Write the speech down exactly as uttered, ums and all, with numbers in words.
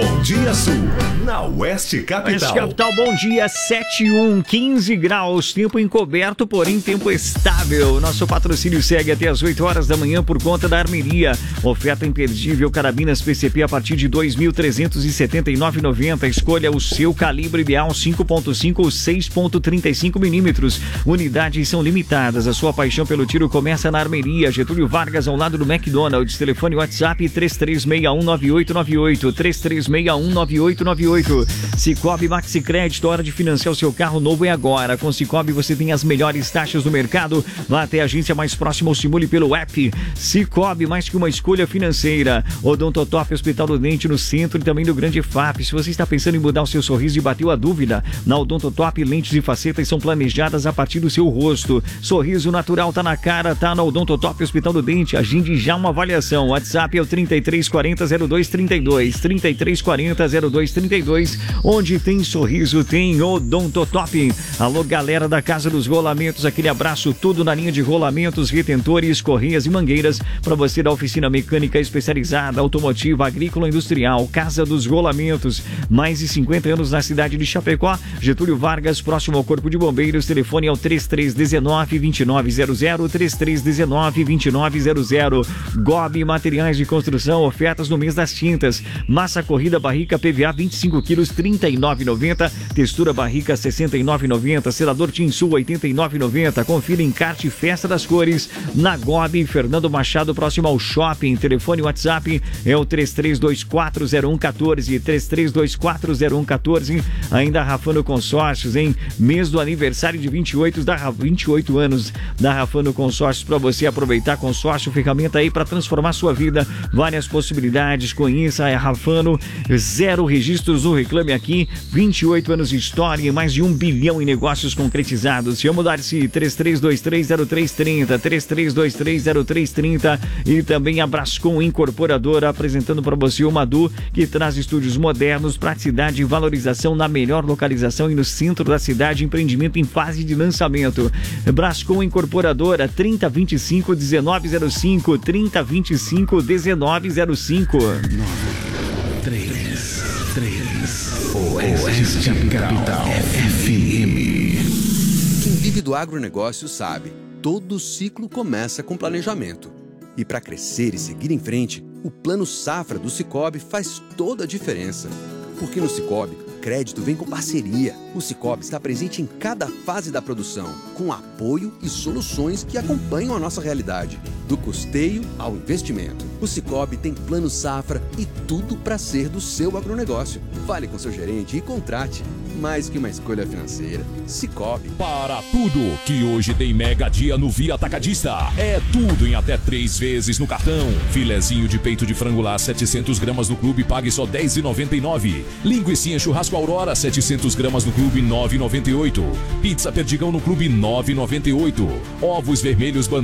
Bom Dia Sul, na Oeste Capital. Oeste Capital, bom dia, sete e um, quinze graus, tempo encoberto, porém tempo estável. Nosso patrocínio segue até as oito horas da manhã por conta da Armeria. Oferta imperdível, carabinas P C P a partir de dois mil trezentos e setenta e nove reais e noventa centavos. Escolha o seu calibre ideal, cinco ponto cinco ou seis ponto trinta e cinco milímetros. Unidades são limitadas. A sua paixão pelo tiro começa na Armeria. Getúlio Vargas, ao lado do McDonald's. Telefone WhatsApp três três seis um nove oito nove oito, três três seis um nove oito nove oito. Cicobi Maxi Crédito, hora de financiar o seu carro novo é agora. Com Cicobi você tem as melhores taxas do mercado. Vá até a agência mais próxima ou simule pelo app. Cicobi, mais que uma escolha financeira. Odontotop, Hospital do Dente, no centro e também do Grande F A P. Se você está pensando em mudar o seu sorriso e bateu a dúvida, na Odontotop, lentes e facetas são planejadas a partir do seu rosto. Sorriso natural tá na cara, tá na Odontotop, Hospital do Dente. Agende já uma avaliação. WhatsApp é o trinta e três quarenta zero dois trinta e dois, trinta e três quarenta zero dois trinta e dois. Onde tem sorriso, tem Odontotop. Alô, galera da Casa dos Rolamentos, aquele abraço, tudo na linha de rolamentos, retentores, correias e mangueiras para você da oficina mecânica especializada, automotiva, agrícola, industrial. Casa dos Rolamentos, mais de cinquenta anos na cidade de Chapecó. Getúlio Vargas, próximo ao Corpo de Bombeiros. Telefone é o três três um nove, dois nove zero zero, três três um nove, dois nove zero zero. Gobi Materiais de Construção, ofertas no mês das tintas. Massa corrida barrica P V A vinte e cinco quilos, trinta e nove reais e noventa centavos. Textura barrica sessenta e nove reais e noventa centavos. Selador Tinsul oitenta e nove reais e noventa centavos. Confira encarte Festa das Cores na Gobi, Fernando Machado, próximo ao shopping. Telefone WhatsApp é o três três dois quatro zero um um quatro, três três dois quatro zero um um quatro. Ainda Rafano Consórcios, em mês do aniversário de vinte e oito, da, vinte e oito anos da Rafano Consórcios, para você aproveitar. Consórcio, ferramenta aí para transformar sua vida. Várias possibilidades, conheça a Rafano. Zero registros no Reclame Aqui, vinte e oito anos de história e mais de um bilhão em negócios concretizados. Chama o Darcy, três três dois três zero três três zero, três três dois três zero três três zero. E também a Brascom Incorporadora, apresentando para você o Madu, que traz estúdios modernos, praticidade e valorização na melhor localização e no centro da cidade. Empreendimento em fase de lançamento. Brascom Incorporadora, trinta vinte e cinco dezenove zero cinco, trinta vinte e cinco dezenove zero cinco. três, três, Oeste Capital F M. Quem vive do agronegócio sabe, todo ciclo começa com planejamento. E para crescer e seguir em frente, o Plano Safra do Cicobi faz toda a diferença. Porque no Cicobi, crédito vem com parceria. O Cicobi está presente em cada fase da produção, com apoio e soluções que acompanham a nossa realidade, do custeio ao investimento. O Cicobi tem Plano Safra e tudo para ser do seu agronegócio. Fale com seu gerente e contrate. Mais que uma escolha financeira, Cicobi. Para tudo que hoje tem mega dia no Via Atacadista. É tudo em até três vezes no cartão. Filezinho de peito de frango lá, setecentos gramas no clube, pague só dez reais e noventa e nove centavos. Linguicinha churrasco Aurora, setecentos gramas no clube, nove reais e noventa e oito centavos. Pizza Perdigão no clube, nove reais e noventa e oito centavos. Ovos vermelhos